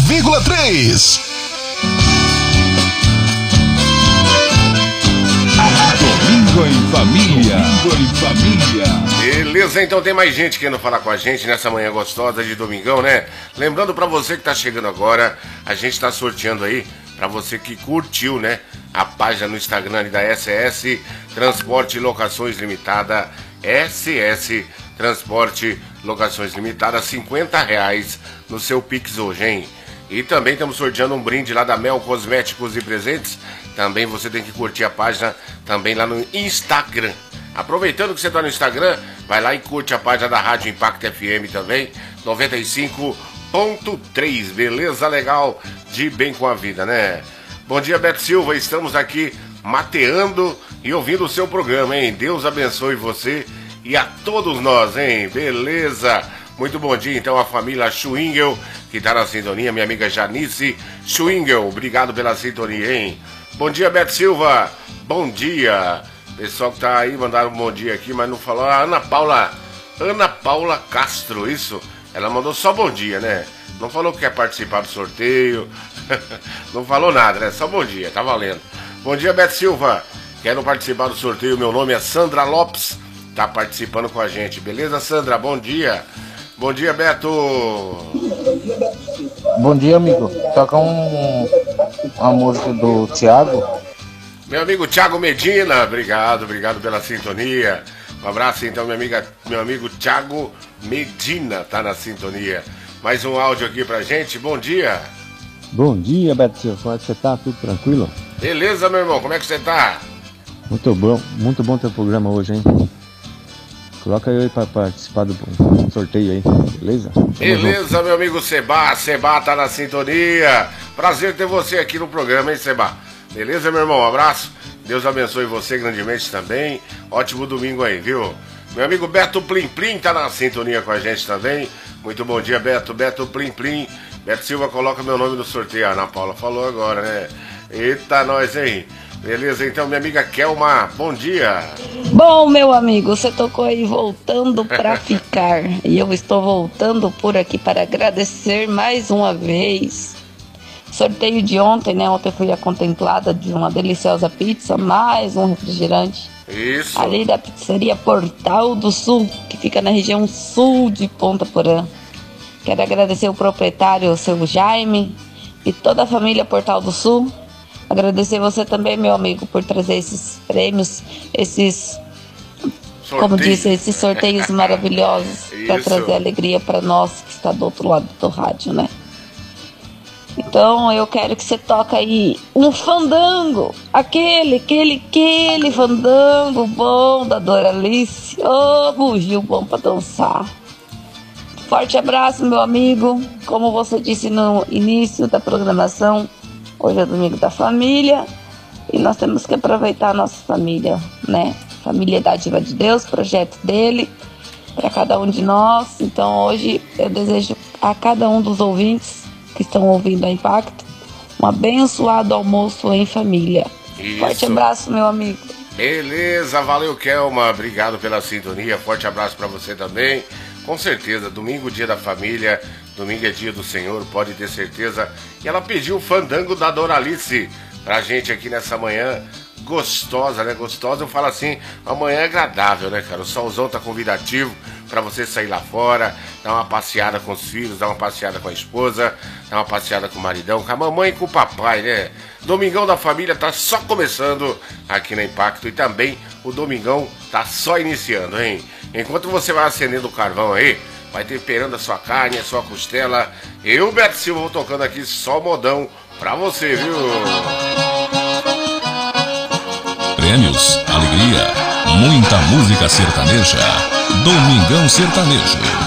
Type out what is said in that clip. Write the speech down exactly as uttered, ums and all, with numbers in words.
vírgula três. Domingo em família. Domingo em família. Beleza, então tem mais gente querendo falar com a gente nessa manhã gostosa de domingão, né? Lembrando pra você que tá chegando agora, a gente tá sorteando aí pra você que curtiu, né? A página no Instagram ali da S S Transporte e Locações Limitada, S S Transporte Locações Limitada, cinquenta reais no seu Pix hoje, hein? E também estamos sorteando um brinde lá da Mel Cosméticos e Presentes. Também você tem que curtir a página também lá no Instagram. Aproveitando que você está no Instagram, vai lá e curte a página da Rádio Impacto F M também, noventa e cinco ponto três, beleza? Legal, de bem com a vida, né? Bom dia, Beto Silva, estamos aqui mateando e ouvindo o seu programa, hein? Deus abençoe você e a todos nós, hein? Beleza? Muito bom dia, então, à família Schwingel, que está na sintonia, minha amiga Janice Schwingel, obrigado pela sintonia, hein? Bom dia, Beto Silva, bom dia. Pessoal que tá aí, mandaram um bom dia aqui, mas não falou. A Ana Paula, Ana Paula Castro, isso? Ela mandou só bom dia, né? Não falou que quer participar do sorteio, não falou nada, né? Só bom dia, tá valendo. Bom dia, Beto Silva, quero participar do sorteio, meu nome é Sandra Lopes, tá participando com a gente, beleza, Sandra? Bom dia. Bom dia, Beto. Bom dia, amigo. Toca um, uma música do Thiago. Meu amigo Thiago Medina, obrigado, obrigado pela sintonia. Um abraço então, minha amiga, meu amigo Thiago Medina, tá na sintonia. Mais um áudio aqui pra gente, bom dia. Bom dia, Beto Silva, como é que você tá? Tudo tranquilo? Beleza, meu irmão, como é que você tá? Muito bom, muito bom teu programa hoje, hein? Coloca eu aí pra participar do sorteio aí, beleza? Tamo Beleza, junto. meu amigo Seba, Seba tá na sintonia. Prazer ter você aqui no programa, hein, Seba? Beleza, meu irmão? Um abraço. Deus abençoe você grandemente também. Ótimo domingo aí, viu? Meu amigo Beto Plim Plim tá na sintonia com a gente também. Muito bom dia, Beto. Beto Plim Plim. Beto Silva, coloca meu nome no sorteio. A Ana Paula falou agora, né? Eita, nós, hein? Beleza, então, minha amiga Kelma, bom dia. Bom, meu amigo, você tocou aí voltando pra ficar. E eu estou voltando por aqui para agradecer mais uma vez. Sorteio de ontem, né? Ontem eu fui a contemplada de uma deliciosa pizza, mais um refrigerante. Isso. Ali da pizzaria Portal do Sul, que fica na região sul de Ponta Porã. Quero agradecer o proprietário, o seu Jaime, e toda a família Portal do Sul. Agradecer você também, meu amigo, por trazer esses prêmios, esses, Sorteio. como disse, esses sorteios maravilhosos para trazer alegria para nós que está do outro lado do rádio, né? Então eu quero que você toque aí um fandango, aquele, aquele, aquele fandango bom da Doralice, ô, oh, bugio bom para dançar. Forte abraço, meu amigo, como você disse no início da programação, hoje é domingo da família e nós temos que aproveitar a nossa família, né? Família dádiva de Deus, projeto dele, para cada um de nós. Então hoje eu desejo a cada um dos ouvintes que estão ouvindo a Impacto um abençoado almoço em família. Isso. Forte abraço, meu amigo. Beleza, valeu, Kelma, obrigado pela sintonia, forte abraço para você também. Com certeza, domingo, dia da família, domingo é dia do Senhor, pode ter certeza. E ela pediu o fandango da Doralice pra gente aqui nessa manhã gostosa, né? Gostosa, eu falo assim, amanhã é agradável, né, cara? O solzão tá convidativo pra você sair lá fora, dar uma passeada com os filhos, dar uma passeada com a esposa, dar uma passeada com o maridão, com a mamãe e com o papai, né? Domingão da família tá só começando aqui na Impacto e também o domingão tá só iniciando, hein? Enquanto você vai acendendo o carvão aí, vai temperando a sua carne, a sua costela, eu, Beto Silva, vou tocando aqui só modão pra você, viu? Prêmios, alegria, muita música sertaneja. Domingão Sertanejo.